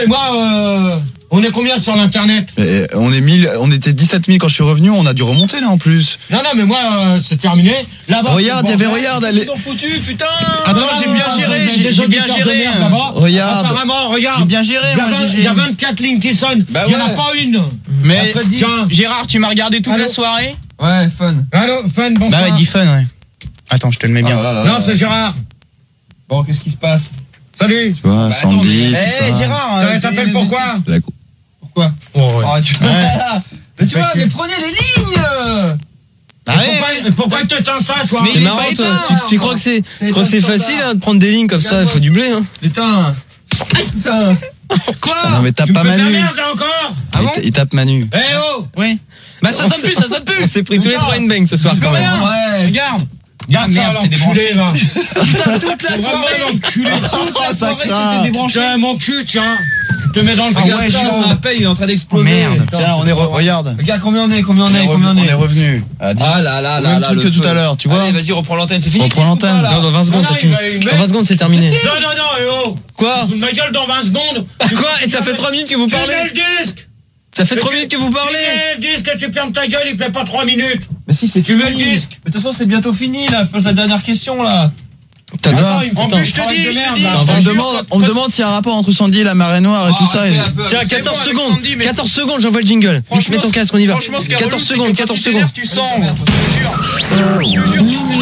mais moi, on est combien sur l'internet? On était 17 000 quand je suis revenu, on a dû remonter là en plus. Non, mais moi, c'est terminé. Là-bas. Regarde, regarde. Ils ont foutu, putain. Attends, j'ai bien géré, j'ai bien géré. Regarde. Apparemment, regarde. J'ai bien géré, Il y a 24 lignes qui sonnent. Il n'y en a pas une. Mais Gérard, tu m'as regardé toute la soirée? Ouais, Fun. Allô, Fun, bonsoir. Bah ouais, dis Fun, ouais. Attends, je te le mets bien. Non, c'est Gérard. Bon, qu'est-ce qui se passe? Salut. Tu vois, Sandy, tout ça. Gérard, t'appelles pourquoi? Pourquoi? Oh, ouais. Mais tu vois, mais prenez les lignes. Pourquoi tu t'éteins ça, toi? Mais C'est marrant, toi. Tu crois que c'est facile de prendre des lignes comme ça? Il faut du blé, hein. Putain. Quoi? Non mais tape Tu me pas fais de la Manu. merde, là, encore? Ah bon? Il tape Manu. Eh oh! Oui. Bah ça sonne plus, ça sonne plus. On s'est pris tous les trois une bang ce soir quand même. Ouais. Regarde. Regarde ça, merde, c'est l'enculé, là. Putain, toute la soirée. L'enculé. Toute la soirée, craint. c'était débranché. Tiens, mon cul, tiens. Je te mets dans le cul. Ouais, ça appelle, il est en train d'exploser. Merde. Tiens, regarde. Regarde combien on est, On est revenu. Ah là. Même truc que tout à l'heure, tu vois. Allez, vas-y, reprends l'antenne, c'est fini. Reprends l'antenne. Non, dans 20 secondes, ça finit. Dans 20 secondes, c'est terminé. Non, oh. Quoi? Ma gueule dans 20 secondes. Quoi? Et ça fait 3 minutes que vous Tu parlez? mets le disque. Ça fait 3 minutes que vous Tu parlez? mets le disque et tu fermes ta gueule, il fait pas 3 minutes. Mais si, c'est Tu fini. mets le disque. Mais de toute façon, c'est bientôt fini, là. Pose la dernière question, là. T'as Attends, ça? il me En prend plus, je te travail dis, de je te merde, dis. là. On me demande s'il y a un rapport entre Sandy et la marée noire et tout ça. Tiens, c'est 14 bon, avec secondes. Sandy, mais- 14 secondes, j'envoie le jingle. Juste mets ton casque, on y va. Franchement, ce qui est 14 relou, c'est secondes, que 14 quand tu secondes. t'énerves, tu sens. Je te jure.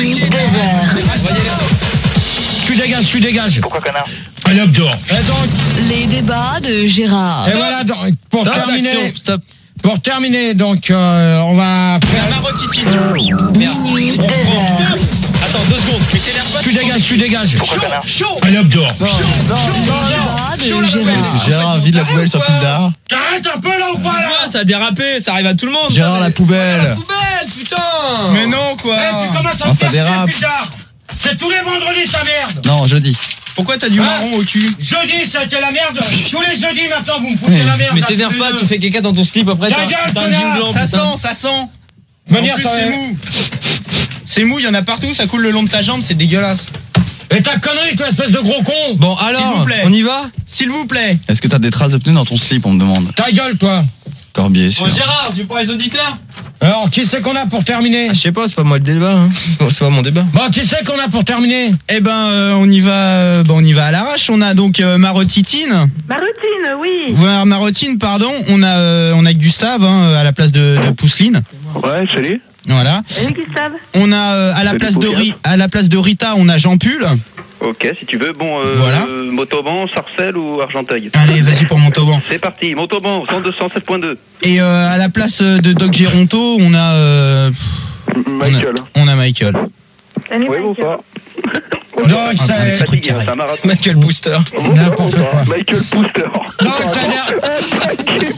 Tu dégages. Pourquoi connard? Allez, hop, dehors. Et donc, Les débats de Gérard. et voilà, donc, pour terminer, Stop. donc, on va faire... Marotiti. Minuit, 2h. Attends, 2 secondes. Mais t'énerves pas. Tu dégages. Pourquoi connard? Chaud. Allez, hop, dehors. Les débats de Gérard. Gérard vide la poubelle sur Fildar. T'arrêtes un peu, là, ou pas, là? Ça a dérapé, ça arrive à tout le monde. Gérard la poubelle. Poubelle, putain. Mais non, quoi. Eh, tu commences à Non, me ça faire chier, dérape. putain. C'est tous les vendredis, ta merde. Non, jeudi. Pourquoi t'as du marron au cul? Jeudi, c'était la merde. Tous les jeudis, maintenant, vous me foutez la merde. Mais là, t'énerve tous pas, les tu deux. fais caca dans ton slip après. Ta T'as gueule, un connard. jean blanc. Ça putain. sent, ça sent. De En manière, plus, ça c'est mou. C'est mou, il y en a partout, ça coule le long de ta jambe, c'est dégueulasse. Et ta connerie, toi, espèce de gros con. Bon, S'il alors, vous plaît. on y va? S'il vous plaît. Est-ce que t'as des traces de pneus dans ton slip, on me demande. Ta gueule, toi. Corbier, sûr. Gérard, tu prends les auditeurs? Alors, qui c'est qu'on a pour terminer? Je sais pas, c'est pas moi le débat. Hein. Bon, c'est pas mon débat. Bon, qui c'est qu'on a pour terminer? Eh ben, on y va à l'arrache. On a donc Marotitine. Marotine, oui. Voilà, Marotine, pardon. On a Gustave hein, à la place de Pousseline. Ouais, salut. Voilà. Salut Gustave. On a à la place de Rita, on a Jean Pull. Ok, si tu veux. Bon, Voilà. Motoban, Sarcelles ou Argenteuil? Allez, vas-y pour Montauban. C'est parti, Motoban, 102.7.2. Et à la place de Doc Géronto, on a Michael. On a Michael. Salut Oui, Mike. bonsoir. Donc, ça un truc Fatigue, carré. c'est un marathon. Michael Booster. n'importe quoi. Michael Booster. Donc, c'est-à-dire... Michael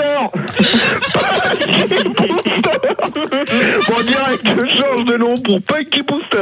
Booster. On dirait que je change de nom pour Punky Booster.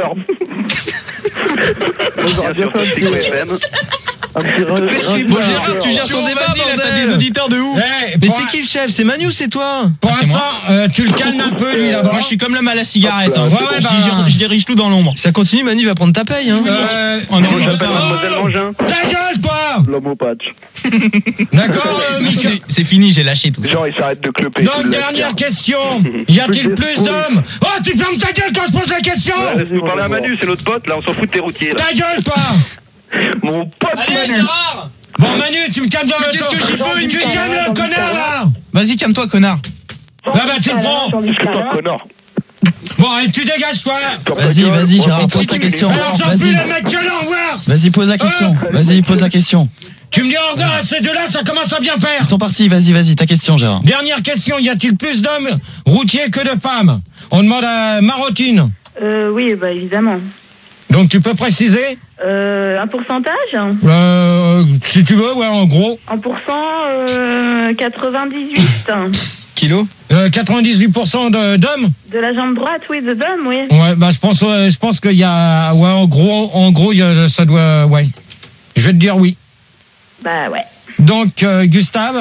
Bonjour, bien sûr, c'est QFM. Bon, Gérard, tu gères ton débat, Vas-y, là, t'as des bordel. auditeurs de ouf. Eh, Mais pour c'est un- qui le chef? C'est Manu ou c'est toi? Pour c'est l'instant, tu le calmes un peu, lui, là-bas. Moi, je suis comme l'homme à la cigarette. Hein. Ouais, bah, Je dirige tout dans l'ombre. Ça continue, Manu va prendre ta paye. Hein. On est Je m'appelle Mademoiselle Mangin. Ta gueule, toi. L'homme au patch. D'accord, Michel. C'est fini, j'ai lâché tout ça. Genre, il s'arrête de cloper. Donc, dernière question. Y a-t-il plus d'hommes? Oh, tu fermes ta gueule quand je pose la question. Laisse-nous parler à Manu, c'est notre pote, là, on s'en fout de tes routiers, là. Ta gueule, toi. Mon pote Manu. Gérard. Bon, Manu, tu me calmes dans le qu'est-ce que j'y peux, il Tu me calme. calmes le connard, là. Vas-y, calme-toi, connard. Là, bah, tu le prends. Qu'est-ce que t'es un connard? Bon, et tu dégages, toi. Vas-y, Gérard, pose ta question. Alors, j'en Vas-y. plus les mecs, au revoir. Vas-y, pose la question. Vas-y, pose la question. Tu me dis au revoir à ces deux-là, ça commence à bien faire. Ils sont partis, vas-y, ta question, Gérard. Dernière question, y a-t-il plus d'hommes routiers que de femmes? On demande à Marotine. Oui, bah évidemment. Donc tu peux préciser? Un pourcentage? Si tu veux, ouais, en gros. En pourcent, 98. Kilo? 98% d'hommes? De la jambe droite, oui, de d'homme, oui. Ouais, bah je pense qu'il y a, ouais, en gros, ça doit, ouais. Je vais te dire oui. Bah ouais. Donc Gustave.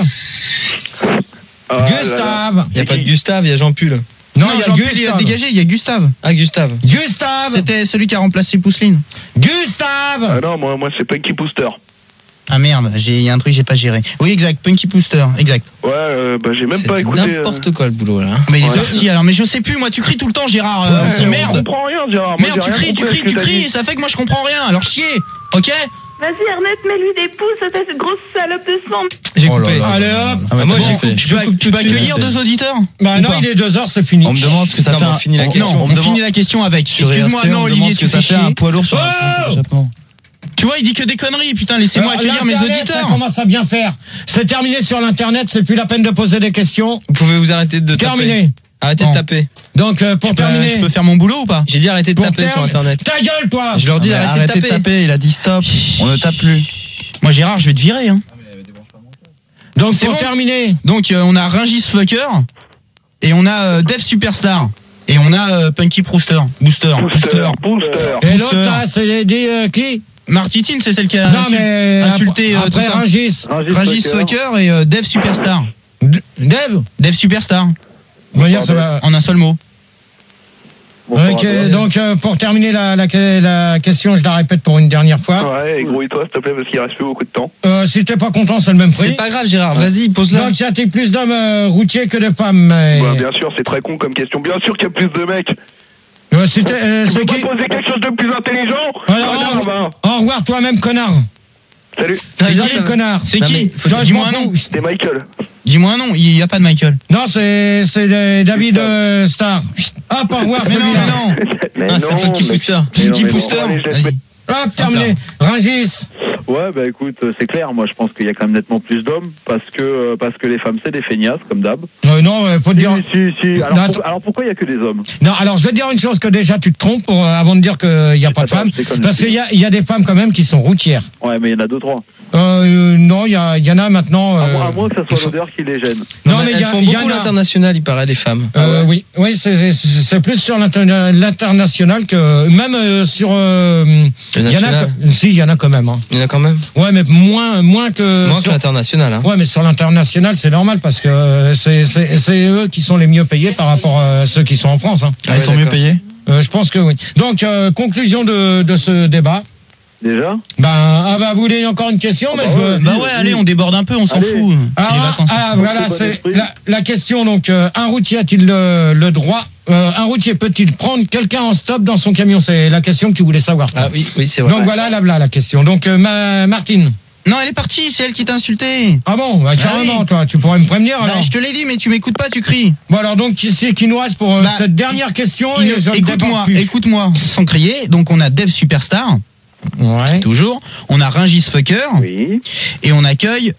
Gustave. Il y a pas de Gustave, il y a Jean Pull. Non, Non, il y a Jean-Pierre, il a Gustave. dégagé, il y a Gustave. Ah, Gustave. Gustave. C'était celui qui a remplacé Pousseline. Gustave. Ah non, moi c'est Punky Booster. Ah Ah merde, il y a un truc que j'ai pas géré. Oui, exact, Punky Booster, exact. Ouais, bah j'ai même C'est pas écouté. n'importe quoi le boulot là. Mais il est sorti alors, mais je sais plus, moi tu cries tout le temps, Gérard. Je Merde. comprends rien, Gérard. Moi, Merde, j'ai tu rien cries, compris à ce que t'as dit. ça fait que moi je comprends rien. Alors chier, ok? Vas-y, Ernest, mets-lui des pouces, cette grosse salope de sang. J'ai Oh là coupé. là. Allez hop. Ah, mais Moi, t'as j'ai bien fait. Tu peux accueillir deux auditeurs? Bah Ou non, pas il est 2h, c'est fini. On me demande ce que ça Non, fait. mais on finit la question. Non, on finit la question avec. Sur Excuse-moi, RRC, non, on me Olivier, demande ce tu que ça fais fait chier. un poids lourd sur la Oh Japon. Tu vois, il dit que des conneries, putain, laissez-moi accueillir mes L'Internet, ça auditeurs. commence à bien faire. C'est terminé sur l'internet, c'est plus la peine de poser des questions. Vous pouvez vous arrêter de taper. Terminé. Arrêtez Bon. de taper. Donc pour terminer. Je peux faire mon boulot ou pas? J'ai dit arrêtez de taper sur internet. Ta gueule, toi. Je leur dis d'arrêter Arrêtez de taper, il a dit stop. On ne tape plus. Moi, Gérard, je vais te virer, hein. Donc C'est pour bon terminer. Donc, on a Rungis Fucker, et on a Dev Superstar, et on a Punky Booster. Booster. Et l'autre là, c'est dit qui? Martitine, c'est celle qui a Non mais insulté tout après ça. Rungis. Rungis Fucker et Dev Superstar. Dev. Dev Superstar. On va dire ça va. En un seul mot. Ok, donc pour terminer la question, je la répète pour une dernière fois. Ouais, et grouille-toi s'il te plaît parce qu'il reste plus beaucoup de temps. Si t'es pas content, c'est le même prix. C'est pas grave Gérard, vas-y, pose-la. Donc y a-t-il plus d'hommes routiers que de femmes? Bah, bien sûr, c'est très con comme question. Bien sûr qu'il y a plus de mecs. C'est Tu qui? peux pas poser quelque chose de plus intelligent? Alors, bah. au revoir toi-même, connard. Salut, C'est qui, connard? C'est Non, qui? mais faut- Toi, je Dis-moi m'en un nom. fous. c'est Michael. Dis-moi un nom. Il n'y a pas de Michael. Non, c'est David Star. Hop, au revoir, Mais non, celui-là. mais non. Mais Ah, c'est Punky mais- Booster. mais non, Punky mais bon, Booster. allez, je laisse Allez. mettre- Hop, terminé. Rungis. Ouais, bah écoute, c'est clair. Moi, je pense qu'il y a quand même nettement plus d'hommes parce que les femmes, c'est des feignasses, comme d'hab. Non, faut te dire. Si. Alors, Non, alors pourquoi il y a que des hommes? Non, alors je vais te dire une chose que déjà tu te trompes avant de dire qu'il n'y a pas de Attends, femmes. je déconne. Parce qu'il y a des femmes quand même qui sont routières. Ouais, mais il y en a deux, trois. Non, il y en a maintenant. À moins que ça soit l'odeur qui les gêne. Non, mais elles font il y beaucoup en a. l'international, il paraît, les femmes. Oui, c'est plus sur l'international que même sur. Le Il y en a. national. Si, il y en a quand même. Hein. Il y en a quand même. Ouais, mais moins que. Moins que sur- l'international. Hein. Ouais, mais sur l'international, c'est normal parce que c'est eux qui sont les mieux payés par rapport à ceux qui sont en France. Hein. Ils sont mieux d'accord. payés. Je pense que oui. Donc, conclusion de ce débat. Déjà? Bah, vous voulez encore une question, mais je veux. Bah ouais, allez, on déborde un peu, on s'en Allez. fout. C'est les vacances. Voilà, Bon c'est esprit. la question. Donc, un routier a-t-il le droit un routier peut-il prendre quelqu'un en stop dans son camion? C'est la question que tu voulais savoir. Ah oui, c'est vrai. Donc voilà la question. Donc, Martine. Non, elle est partie, c'est elle qui t'a insulté. Ah bon, bah, carrément, oui. toi, tu pourrais me prévenir alors. Bah, je te l'ai dit, mais tu m'écoutes pas, tu cries. Bon alors donc qui c'est qui nous reste pour Bah, cette dernière question et je ne déborde plus. Écoute-moi, sans crier. Donc on a Dev Superstar, Ouais. toujours. On a Rungis Fucker. Oui. Et on accueille.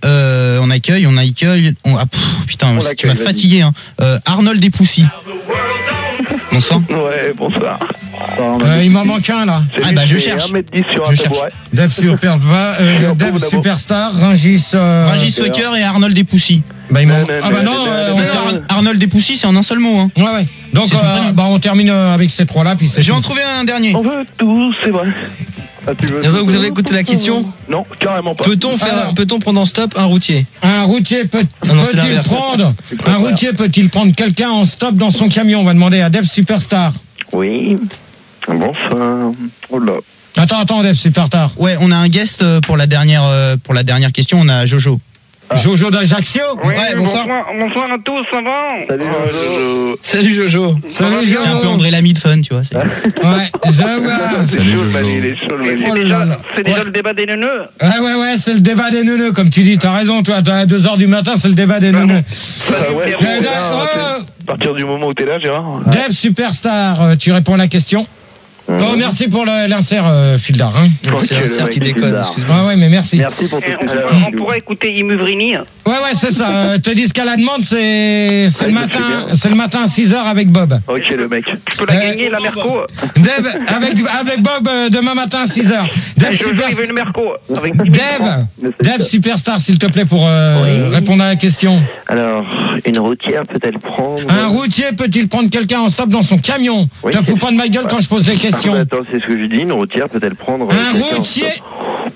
Putain, On tu l'accueille, m'as vas-y. fatigué. Hein. Arnold Despoussy. Bonsoir. Ouais, bonsoir. Il m'en manque un là. C'est Ah, lui bah, qui je fait cherche. 1m10 sur Je un cherche. tabouret. Dev D'abord. Superstar, Rungis. Rungis Fucker et Arnold Despoussy. Bah, il m'en- Non, Ah bah non. non, Non, Arnold Despoussy, c'est en un seul mot. Hein. Ouais. Donc C'est son prénom. bah on termine avec ces trois là puis c'est. Je vais en tout. trouver un dernier. On veut tout, c'est vrai. Ah, tu veux Donc, tout, vous avez écouté la question? Non, carrément pas. Peut-on prendre en stop un routier? Un routier Non, c'est peut-il l'inverse. prendre un routier peut-il prendre quelqu'un en stop dans son camion? On va demander à Dev Superstar. Oui. Bonsoir. Oh là. Attends Dev Superstar. Ouais, on a un guest pour la dernière question. On a Jojo. Jojo d'Ajaccio. Ouais, bonsoir. Bonsoir à tous, ça va? Salut, Jojo. Salut Jojo. Salut C'est un peu Jojo. André Lamy de fun, tu vois. c'est- Ouais, je vois. C'est chaud, le Manu, il est chaud, le Manu. Oh là là. C'est déjà le débat des neuneux. Ouais, c'est le débat des neuneux, comme tu dis, t'as raison, toi, à 2h du matin, c'est le débat des neuneux. Ah ouais, Mais, à partir du moment où t'es là, Gérard. Dev Superstar, tu réponds à la question. Oh, merci pour l'insert, Fildar. Hein. C'est un le cerf mec qui du déconne, Fildar. excuse-moi. Ouais, mais merci. Merci pour Et tout on pourrait écouter Imuvrini. Ouais, c'est ça. Te dis qu'à la demande, c'est Ouais, le je sais matin, bien. c'est le matin à 6h avec Bob. Ok, le mec. Tu peux la gagner, la Merco. Dev, avec Bob, demain matin à 6h. Dev Je Superstar. veux une Merco. Avec 10 000 francs. Dev Superstar, s'il te plaît, pour répondre à la question. Alors, une routière peut-elle prendre. Un routier peut-il prendre quelqu'un en stop dans son camion? Oui, Te fous c'est- pas de ma gueule quand je pose des questions. Attends, c'est ce que je dis. Une routière peut-elle prendre. Un quelqu'un en routier stop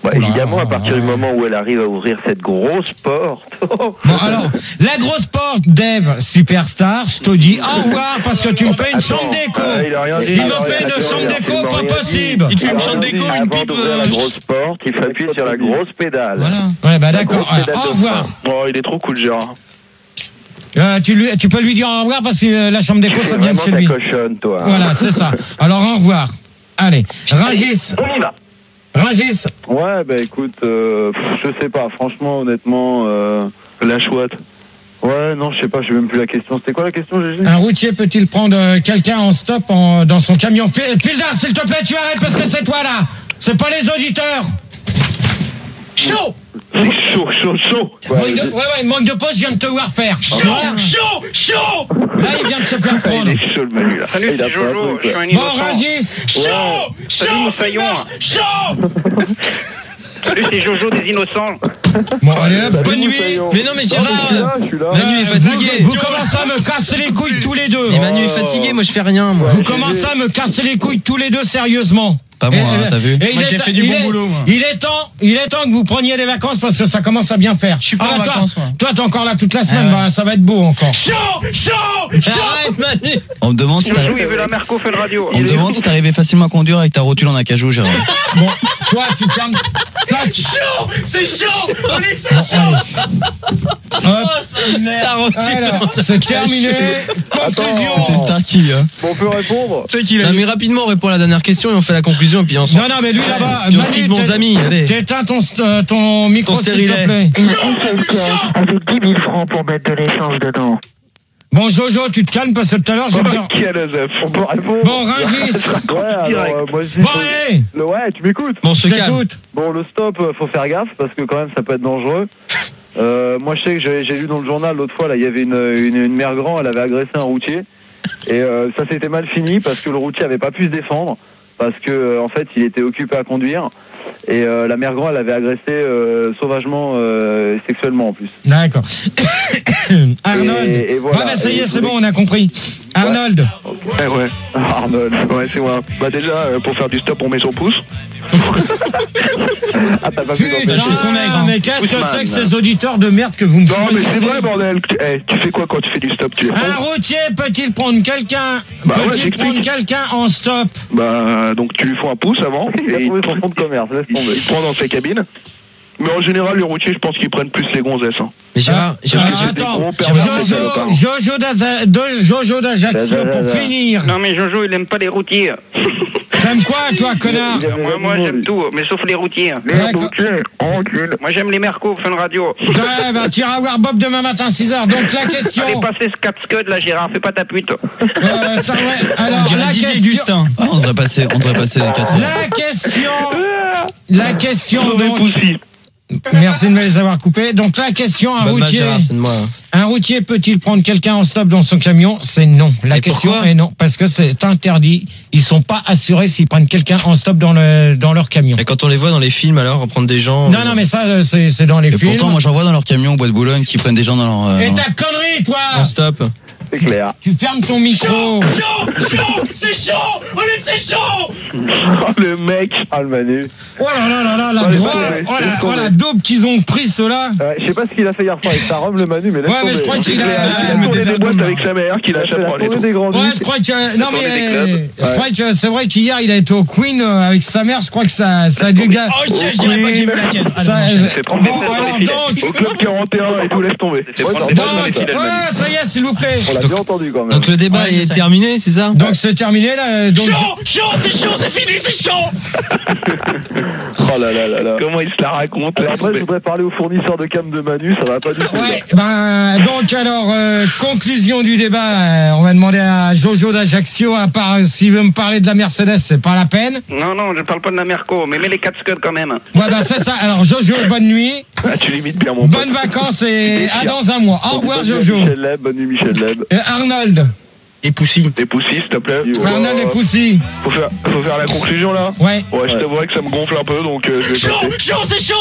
Bah, Oula. évidemment, à partir du moment où elle arrive à ouvrir cette grosse porte. Bon, alors, la grosse porte, Dave, superstar, je te dis au revoir parce que tu me fais une chambre déco. Il a rien dit. Il me fait une chambre déco, pas possible. Il te fait une chambre déco, une Avant pipe. d'ouvrir la grosse porte, il faut appuyer sur la grosse pédale. Voilà. Ouais, bah d'accord. La grosse pédale Au de revoir. frein. Oh, il est trop cool, Gérard. Tu peux lui dire au revoir parce que la chambre déco, ça vient de Vraiment chez lui. ta cochonne, toi. Voilà, c'est ça. Alors, au revoir. Allez, Rungis. On y va. Rungis. Ouais, bah écoute, je sais pas, franchement, honnêtement, La chouette. ouais, non, je sais pas, je sais même plus la question. C'était quoi la question, Gégé? Un routier peut-il prendre quelqu'un en stop dans son camion? Filda, s'il te plaît, tu arrêtes parce que c'est toi là. C'est pas les auditeurs. Chaud. C'est chaud. Manque de pause, je viens de te voir faire. Chaud. Là, il vient de se faire Il prendre. est chaud, le Manu, là. Salut, Il a c'est pas un Jojo, truc, je suis un Bon, innocent. Rungis. Salut, Moussaillon. Salut, c'est Jojo des innocents. Bon, allez, hop, bonne nuit. Mais non, mais Gérard, Je suis là. Manu est fatigué. Vous commencez à me casser les couilles tous les deux. Et Manu est fatigué, moi je fais rien, moi. Vous commencez à me casser les couilles tous les deux sérieusement. Pas moi, hein, t'as vu? Et Moi, j'ai fait du bon boulot, moi. Il est temps que vous preniez des vacances parce que ça commence à bien faire. Je suis pas en vacances, moi. Toi, t'es encore là toute la semaine, ouais. bah, ça va être beau encore. Arrête, Manu. On me demande si Jojo, il veut la Merco Fun Radio. on me demande si t'arrivais facilement à conduire avec ta rotule en acajou, Gérard. Bon, toi, tu fermes. C'est chaud. On est fait chaud. T'as reçu. Alors, c'est terminé. C'était Conclusion. Starkey, hein. Bon, on peut répondre? Tu sais qu'il a Non, mais rapidement, on répond à la dernière question et on fait la conclusion et puis on s'en. Non, mais lui là-bas, Puis on se quitte, bons amis, allez. t'éteins ton micro, Ton s'il te stérilet. plaît. Avec 10 000 francs pour mettre de l'essence dedans. Bon, Jojo, tu te calmes parce que tout à l'heure, je vais te dire. Qui a le zef? On peut répondre? Bon, Rungis. Ouais, alors, moi je dis. Bon, allez, Ouais, tu m'écoutes? Bon, on se je calme. t'écoute. Bon, le stop, faut faire gaffe parce que quand même ça peut être dangereux. Moi je sais que j'ai lu dans le journal l'autre fois, là, il y avait une mère grand, elle avait agressé un routier. Et ça s'était mal fini parce que le routier avait pas pu se défendre. Parce que en fait il était occupé à conduire. Et la mère grand, elle avait agressé sauvagement sexuellement en plus. D'accord. Arnold. Et voilà. Ouais, bah ça y est, Et c'est bon, on a compris. Arnold. Ouais. Arnold. Ouais, c'est moi. Bah, déjà, pour faire du stop, on met son pouce. Ah, t'as pas vu dans Putain, je suis son nègre, hein. mais qu'est-ce que Ousmane. c'est que ces auditeurs de merde que vous me Non, mais c'est fournissez? vrai, bordel. Tu fais quoi quand tu fais du stop? Tu les Un prends? routier peut-il prendre quelqu'un Bah ouais, peut-il j'explique. prendre quelqu'un en stop? Bah, donc tu lui fais un pouce avant. Il a Et trouvé son fonds de commerce, laisse tomber. il te prend dans sa cabine. Mais en général, les routiers, je pense qu'ils prennent plus les gonzesses. Hein. Mais Gérard, c'est Attends, des gros pervers, Jojo d'Ajaccio pour finir. Non, mais Jojo, il aime pas les routiers. T'aimes quoi, toi, connard? Moi, j'aime tout, mais sauf les routiers. D'accord. Moi, j'aime les Merco Fun Radio. Ouais, bah, t'iras voir Bob demain matin 6h. Donc, la question. Allez, passez ce 4 scud là, Gérard, fais pas ta pute. Attends, ouais, alors, dirait la Didier question. Gustin. Ah, on devrait passer les 4 heures. La question, Sur des donc. poussis. Merci de me les avoir coupés. Donc, la question, un Bonne match, routier. Gérard, c'est de moi. Un routier peut-il prendre quelqu'un en stop dans son camion? C'est non. La Et question pourquoi est non. Parce que c'est interdit. Ils sont pas assurés s'ils prennent quelqu'un en stop dans leur camion. Et quand on les voit dans les films, alors, prendre des gens. Non, mais ça, c'est dans les Et films. pourtant, moi j'en vois dans leur camion au bois de Boulogne qui prennent des gens dans leur. Et ta connerie, toi! En stop. C'est clair. Tu fermes ton micro. Le mec. Ah, le Manu. Oh là là là là, la Allez, droite. allez, Oh laisse la tomber. daube qu'ils ont pris, ceux-là. Je sais pas ce qu'il a fait hier soir avec sa robe, le Manu, mais laisse Ouais, mais je tomber. crois qu'il Il a tourné des boîtes avec sa mère qu'il a Il a chapeau les tourné trous. des grands Ouais, disques. je crois que. Non, tourné des mais. clubs. Je crois que c'est vrai qu'hier, il a été au Queen avec sa mère. Je crois que ça a dû gagner. Ok, je dirais pas que j'ai vu la tienne. Ça, C'est prendre des bon, têtes dans alors les filets. donc. Au club 41 et tout, laisse tomber. C'est prendre des têtes dans les filets, le Manu. Ouais, ça y est, s'il vous plaît. On l'a bien entendu quand même. Donc le débat Ouais, je est sais. terminé, c'est ça? Donc c'est terminé là. Donc, Oh là là là là. Comment il se la raconte Alors laisse après, je tomber. voudrais parler au fournisseur de cam de Manu, ça va pas du tout. ouais, donc alors, conclusion du débat, on va demander à Jojo d'Ajaccio, à part s'il veut me parler de la Mercedes, c'est pas la peine. Non, je parle pas de la Merco, mais mets les 4 scuds quand même. Ouais, c'est ça. Alors Jojo, bonne nuit, Ah, tu limites bien mon pote. bonnes vacances et à dans un mois. Au revoir Jojo. Michel Leb, bonne nuit Michel Leb. Arnold. Et Poussy. Des poussis, s'il te plaît. Arnold et Poussy. Faut faire la conclusion là. Ouais. Ouais, je t'avouerais que ça me gonfle un peu, donc je vais passer.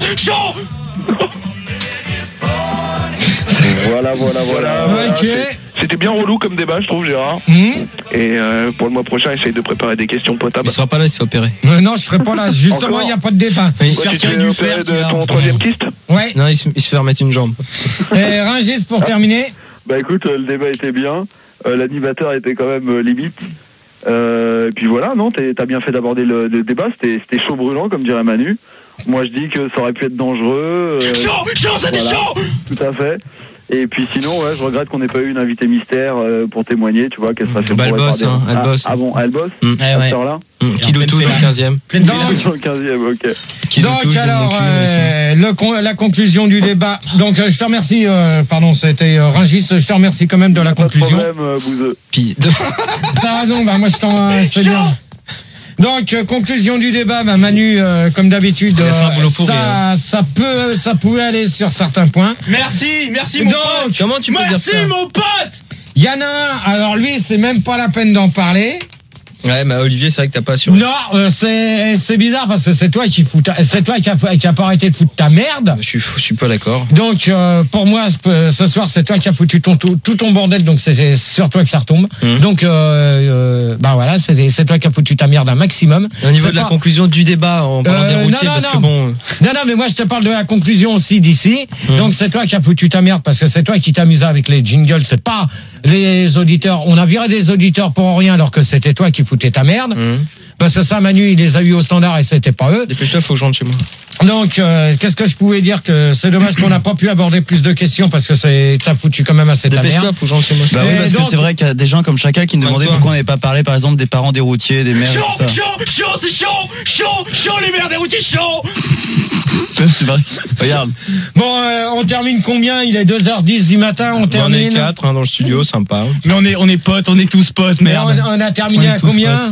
Voilà. Ok. C'était bien relou comme débat, je trouve, Gérard. Et pour le mois prochain, essaye de préparer des questions potables. Il sera pas là, il se fait opérer. Non, je serai pas là. Justement, il n'y a pas de débat. Oui. Toi, tu t'es opéré de ton troisième kyste? Ouais. Non, il se fait remettre une jambe. Et Rungis, pour terminer. Bah écoute, le débat était bien. L'animateur était quand même limite. Et puis voilà, non, t'as bien fait d'aborder le débat. C'était chaud brûlant, comme dirait Manu. Moi, je dis que ça aurait pu être dangereux. Chaud, c'était chaud. Tout à fait. Et puis sinon, ouais, je regrette qu'on n'ait pas eu une invitée mystère pour témoigner, tu vois, qu'elle sera Bah, elle bosse, hein, elle bosse. Ah bon, elle bosse Ouais, à ouais. cette heure-là Kilo tout dans le 15e. Sur le 15e, ok. Donc alors, la conclusion du débat. Donc je te remercie, pardon, c'était Rungis, je te remercie quand même de la conclusion. Pas de problème, Bouzeux. Puis, T'as raison, bah moi je t'en... c'est bien. Donc conclusion du débat, bah, Manu, comme d'habitude, Il a fait un boulot pourri, ça pouvait aller sur certains points. Merci mon pote. comment tu peux dire ça? Merci mon pote. Il y en a un, alors lui, c'est même pas la peine d'en parler. Ouais, mais Olivier, c'est vrai que t'as pas assuré. Non, c'est bizarre parce que c'est toi qui a pas arrêté de foutre ta merde. Je suis pas d'accord. Donc pour moi ce soir c'est toi qui as foutu tout ton bordel, donc c'est sur toi que ça retombe. Donc bah voilà, c'est toi qui as foutu ta merde un maximum. Et au niveau de la conclusion du débat en parlant des routiers, parce que bon. Non, mais moi je te parle de la conclusion aussi d'ici. Donc c'est toi qui as foutu ta merde parce que c'est toi qui t'amusais avec les jingles, c'est pas les auditeurs. On a viré des auditeurs pour rien alors que c'était toi qui foutais ta merde. Parce que ça, Manu, il les a eu au standard et c'était pas eux. Dépêche-toi, faut que je rentre chez moi. Donc, qu'est-ce que je pouvais dire, que c'est dommage qu'on n'a pas pu aborder plus de questions parce que t'as foutu quand même assez de la merde. Dépêche-toi, faut que je rentre chez moi. Bah oui, parce que c'est vrai qu'il y a des gens comme Chacal qui me demandaient pourquoi on n'avait pas parlé, par exemple, des parents des routiers, des mères, tout ça. Chaud, les mères des routiers, chaud. C'est vrai. Regarde. Bon, on termine combien? Il est 2h10 du matin, on termine. On est 4 dans le studio, sympa. Mais on est potes, on est tous potes, merde. On a terminé à combien?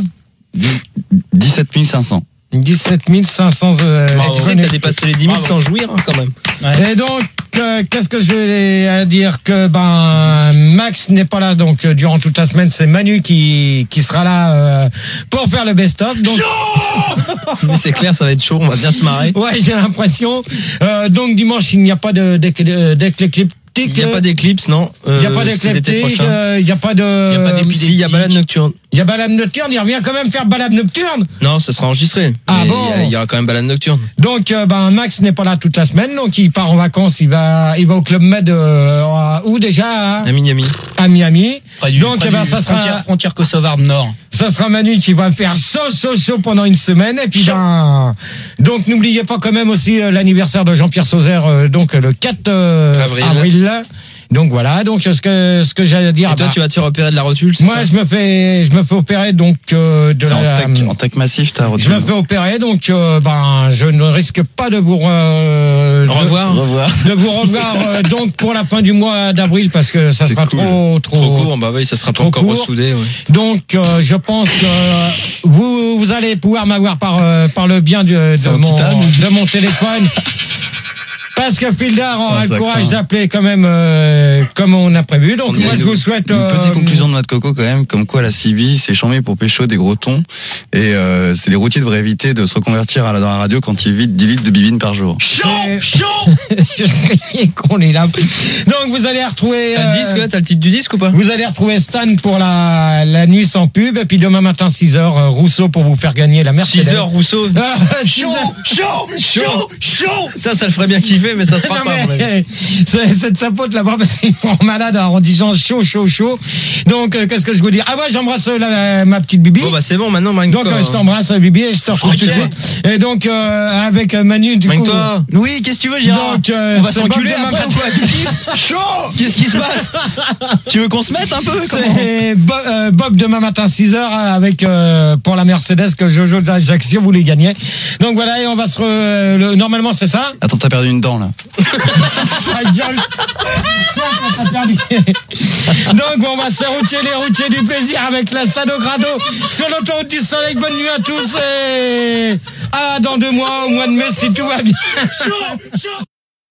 17 500. 17 500. Tu sais que t'as dépassé les 10 000 sans jouir, hein, quand même. Et donc, qu'est-ce que je vais dire? Que Max n'est pas là, donc durant toute la semaine, c'est Manu qui sera là pour faire le best-of. Donc... Mais c'est clair, ça va être chaud, on va bien se marrer. Ouais, j'ai l'impression. Donc dimanche, il n'y a pas d'éclipse. Il n'y a pas d'éclipse, non. Il n'y a pas d'éclectique, il n'y a pas de... Il y a balade nocturne. Il y a balade nocturne, il revient quand même faire balade nocturne. Non, ça sera enregistré. Ah bon? Il y aura quand même balade nocturne. Donc, Max n'est pas là toute la semaine, donc il part en vacances, il va au Club Med, où déjà? À Miami. À Miami. Donc, ça sera... Frontière kosovarde nord. Ça sera Manu qui va faire chaud pendant une semaine. Et puis, donc, n'oubliez pas quand même aussi l'anniversaire de Jean-Pierre Sauzère, donc le 4 avril. Donc voilà, donc ce que j'allais dire. Et toi, tu vas te faire opérer de la rotule? Moi, je me fais opérer donc en tech massif, t'as rotule. Je me fais opérer, donc je ne risque pas de vous revoir. De vous revoir donc pour la fin du mois d'avril parce que ça sera trop court. Bah oui, ça sera pas encore ressoudé. Ouais. Donc je pense que vous allez pouvoir m'avoir par le bien de mon téléphone. Parce que Fildar aura le courage d'appeler quand même comme on a prévu. Donc moi je vous souhaite... Une petite conclusion de Noix de Coco quand même, comme quoi la CB c'est chambé pour pécho des gros tons. Et les routiers devraient éviter de se reconvertir dans la radio quand ils vident 10 litres de bibine par jour. Chaud. Qu'on est là. Donc vous allez retrouver... T'as le disque là? T'as le titre du disque ou pas? Vous allez retrouver Stan pour la nuit sans pub. Et puis demain matin 6h, Rousseau pour vous faire gagner la Mercedes. 6h Rousseau. Chaud. Ça le ferait bien kiffer. Mais ça sera pas. C'est de sa faute là-bas parce qu'il est malade en disant chaud. Donc qu'est-ce que je vous dis? Ah ouais, j'embrasse ma petite Bibi. Bon bah c'est bon maintenant. Donc je t'embrasse Bibi et je te retrouve tout de suite. Et donc avec Manu du coup. Toi. Oui, qu'est-ce que tu veux, Gérard? Donc on va s'enculer après ou quoi? Chaud. Qu'est-ce qui se passe? Tu veux qu'on se mette un peu? C'est Bob demain matin 6h avec pour la Mercedes que Jojo d'Ajaccio voulait gagner. Donc voilà, et on va normalement c'est ça. Attends, t'as perdu une dent là. Donc on va se routier les routiers du plaisir avec la Sadogrado sur l'autoroute du soleil. Bonne nuit à tous et dans 2 mois au mois de mai si tout va bien.